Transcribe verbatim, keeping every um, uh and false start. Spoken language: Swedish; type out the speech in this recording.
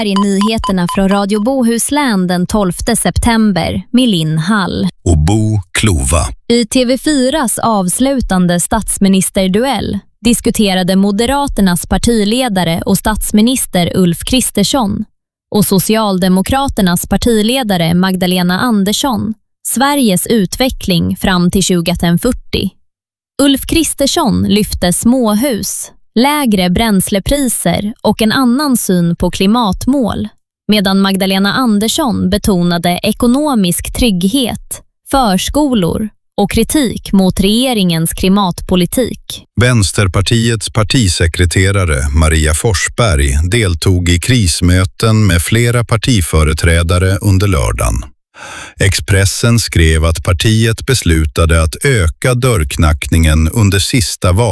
I nyheterna från Radio Bohuslän den tolfte september med Linn Hall. Och Bo Klova. I T V fyras avslutande statsministerduell diskuterade Moderaternas partiledare och statsminister Ulf Kristersson och Socialdemokraternas partiledare Magdalena Andersson Sveriges utveckling fram till tjugohundrafyrtio. Ulf Kristersson lyfte småhus, lägre bränslepriser och en annan syn på klimatmål, medan Magdalena Andersson betonade ekonomisk trygghet, förskolor och kritik mot regeringens klimatpolitik. Vänsterpartiets partisekreterare Maria Forsberg deltog i krismöten med flera partiföreträdare under lördagen. Expressen skrev att partiet beslutade att öka dörrknackningen under sista val